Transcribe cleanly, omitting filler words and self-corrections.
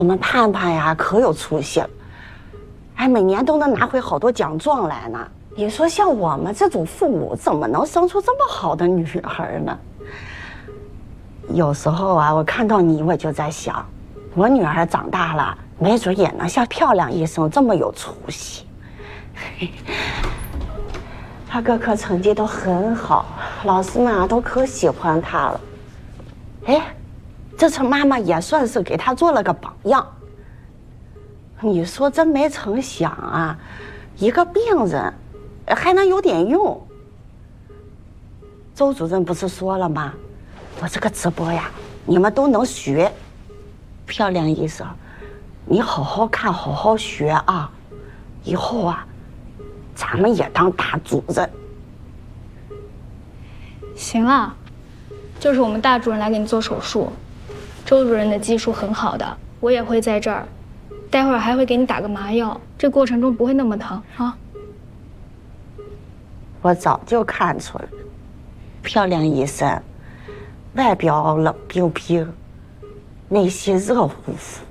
我们盼盼呀可有出息了，哎，每年都能拿回好多奖状来呢。你说像我们这种父母，怎么能生出这么好的女儿呢？有时候啊，我看到你，我就在想，我女儿长大了，没准也能像漂亮医生这么有出息。她各科成绩都很好，老师们啊都可喜欢她了。哎，这次妈妈也算是给她做了个榜样。你说真没成想啊，一个病人还能有点用。周主任不是说了吗？我这个直播呀，你们都能学。漂亮医生，你好好看，好好学啊！以后啊，咱们也当大主任。 行啊，就是我们大主任来给你做手术，周主任的技术很好的，我也会在这儿，待会儿还会给你打个麻药，这过程中不会那么疼啊。 我早就看出来了，漂亮医生，外表冷冰冰，内心热乎乎。